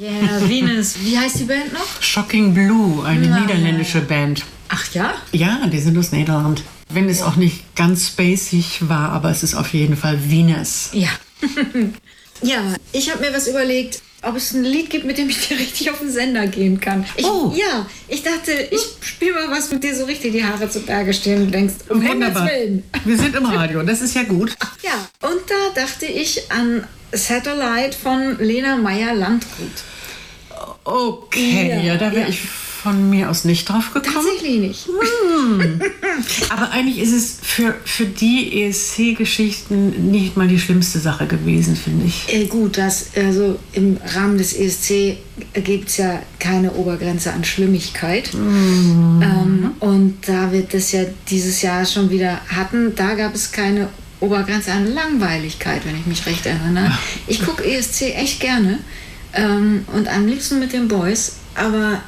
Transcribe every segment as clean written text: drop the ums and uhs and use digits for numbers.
Yeah, Venus. Wie heißt die Band noch? Shocking Blue, eine niederländische Band. Ach ja? Ja, die sind aus Nederland. Wenn es auch nicht ganz spacig war, aber es ist auf jeden Fall Venus. Ja. Ja, ich habe mir was überlegt, ob es ein Lied gibt, mit dem ich dir richtig auf den Sender gehen kann. Ja, ich dachte, ich spiele mal was, mit dir so richtig die Haare zu Berge stehen und denkst, um Himmels Willen. Wir sind im Radio, das ist ja gut. Ja, und da dachte ich an Satellite von Lena Meyer-Landrut. Okay, ja, da wäre ich von mir aus nicht drauf gekommen. Tatsächlich nicht. Aber eigentlich ist es für die ESC-Geschichten nicht mal die schlimmste Sache gewesen, finde ich. Gut, also im Rahmen des ESC gibt es ja keine Obergrenze an Schlimmigkeit. Und da wir das ja dieses Jahr schon wieder hatten, da gab es keine Obergrenze an Langweiligkeit, wenn ich mich recht erinnere. Ich gucke ESC echt gerne und am liebsten mit den Boys, aber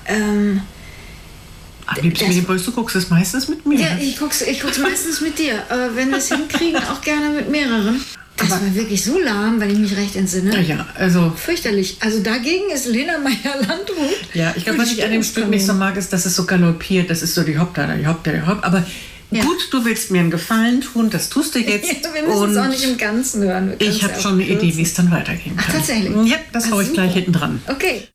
am liebsten mit den Boys, du guckst es meistens mit mir. Ja, ich guck's meistens mit dir, aber wenn wir es hinkriegen, auch gerne mit mehreren. Das war wirklich so lahm, wenn ich mich recht entsinne. Ja, also... Fürchterlich. Also dagegen ist Lena Meyer-Landrut. Ja, ich glaube, was ich an dem Stück nicht so mag, ist, dass es so galoppiert. Das ist so die Hopp, da, die Hopp, da, die Hopp. Aber gut, du willst mir einen Gefallen tun, das tust du jetzt. Ja, wir müssen es auch nicht im Ganzen hören. Ich habe schon eine Idee, wie es dann weitergehen kann. Ach, tatsächlich? Ja, das hau ich gleich hinten dran. Okay.